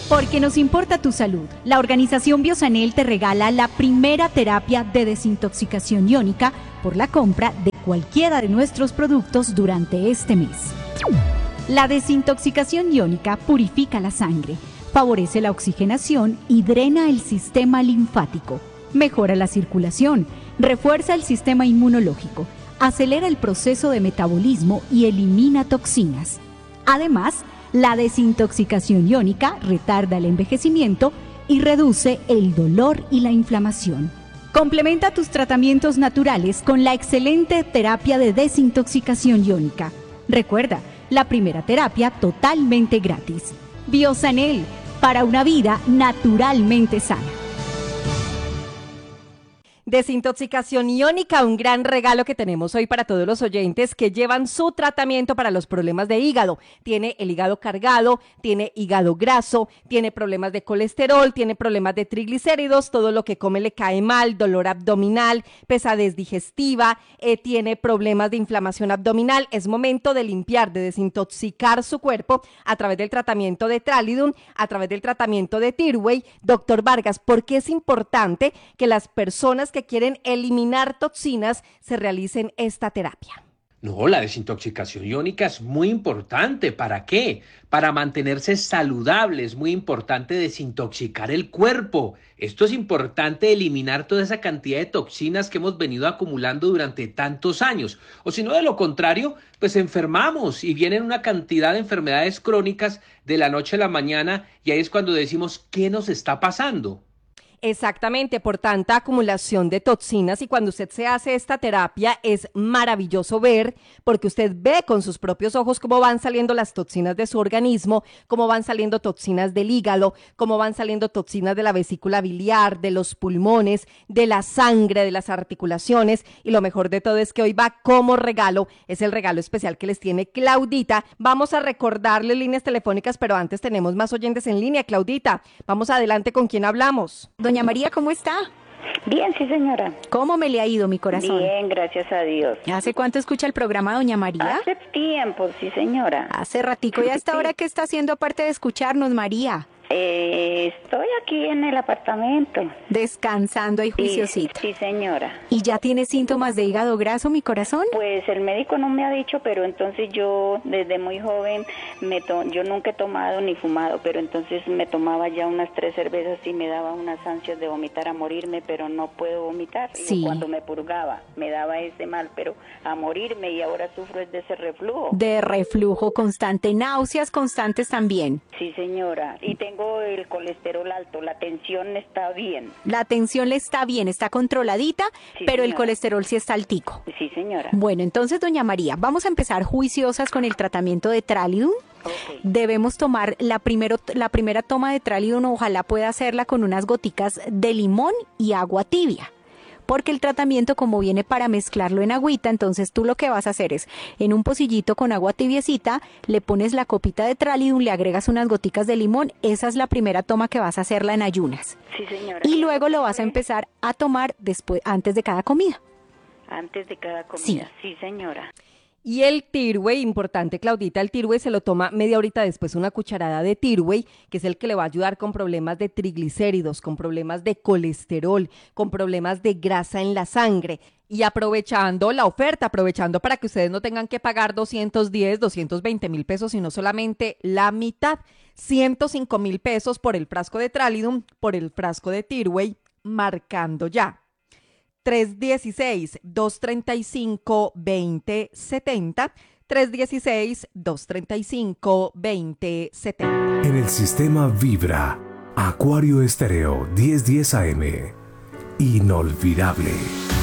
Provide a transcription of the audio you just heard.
Porque nos importa tu salud, la organización Biosanel te regala la primera terapia de desintoxicación iónica por la compra de cualquiera de nuestros productos durante este mes. La desintoxicación iónica purifica la sangre, favorece la oxigenación y drena el sistema linfático, mejora la circulación, refuerza el sistema inmunológico, acelera el proceso de metabolismo y elimina toxinas. Además, la desintoxicación iónica retarda el envejecimiento y reduce el dolor y la inflamación. Complementa tus tratamientos naturales con la excelente terapia de desintoxicación iónica. Recuerda, la primera terapia totalmente gratis. Biosanel, para una vida naturalmente sana. Desintoxicación iónica, un gran regalo que tenemos hoy para todos los oyentes que llevan su tratamiento para los problemas de hígado. Tiene el hígado cargado, tiene hígado graso, tiene problemas de colesterol, tiene problemas de triglicéridos, todo lo que come le cae mal, dolor abdominal, pesadez digestiva, tiene problemas de inflamación abdominal. Es momento de limpiar, de desintoxicar su cuerpo a través del tratamiento de Tralidum, a través del tratamiento de Tirway. Doctor Vargas, ¿por qué es importante que las personas que quieren eliminar toxinas se realicen esta terapia? No, la desintoxicación iónica es muy importante. ¿Para qué? Para mantenerse saludable. Es muy importante desintoxicar el cuerpo. Esto es importante, eliminar toda esa cantidad de toxinas que hemos venido acumulando durante tantos años. O si no, de lo contrario, pues enfermamos y vienen una cantidad de enfermedades crónicas de la noche a la mañana y ahí es cuando decimos, ¿qué nos está pasando? Exactamente, por tanta acumulación de toxinas, y cuando usted se hace esta terapia es maravilloso ver, porque usted ve con sus propios ojos cómo van saliendo las toxinas de su organismo, cómo van saliendo toxinas del hígado, cómo van saliendo toxinas de la vesícula biliar, de los pulmones, de la sangre, de las articulaciones, y lo mejor de todo es que hoy va como regalo, es el regalo especial que les tiene Claudita. Vamos a recordarles líneas telefónicas, pero antes tenemos más oyentes en línea. Claudita, vamos adelante, ¿con quién hablamos? Doña María, ¿cómo está? Bien, sí, señora. ¿Cómo me le ha ido, mi corazón? Bien, gracias a Dios. ¿Hace cuánto escucha el programa, doña María? Hace tiempo, sí, señora. Hace ratico. ¿Y hasta ahora qué está haciendo aparte de escucharnos, María? Estoy aquí en el apartamento. Descansando y juiciosita. Sí, señora. ¿Y ya tiene síntomas de hígado graso, mi corazón? Pues el médico no me ha dicho, pero entonces yo desde muy joven, yo nunca he tomado ni fumado, pero entonces me tomaba ya unas 3 cervezas y me daba unas ansias de vomitar a morirme, pero no puedo vomitar. Sí. Yo cuando me purgaba me daba ese mal, pero a morirme, y ahora sufro es de ese reflujo. De reflujo constante, náuseas constantes también. Sí, señora. Y tengo el colesterol alto, la tensión está bien. La tensión le está bien, está controladita, Sí, pero el señora. colesterol sí está altico. Sí, señora. Bueno, entonces, doña María, vamos a empezar juiciosas con el tratamiento de Tralidum. Okay. Debemos tomar la primera toma de Tralidum, ojalá pueda hacerla con unas goticas de limón y agua tibia. Porque el tratamiento, como viene para mezclarlo en agüita, entonces tú lo que vas a hacer es, en un pocillito con agua tibiecita, le pones la copita de Tralidum, le agregas unas goticas de limón, esa es la primera toma que vas a hacerla en ayunas. Sí, señora. Y luego lo vas a empezar a tomar después, antes de cada comida. Antes de cada comida. Sí, señora. Y el Tirway, importante, Claudita, el Tirway se lo toma media horita después, una cucharada de Tirway, que es el que le va a ayudar con problemas de triglicéridos, con problemas de colesterol, con problemas de grasa en la sangre. Y aprovechando la oferta, aprovechando para que ustedes no tengan que pagar 210, 220 mil pesos, sino solamente la mitad, 105 mil pesos por el frasco de Tralidum, por el frasco de Tirway, marcando ya. 316-235-2070, 316-235-2070. En el sistema Vibra, Acuario Estéreo 1010 AM. Inolvidable.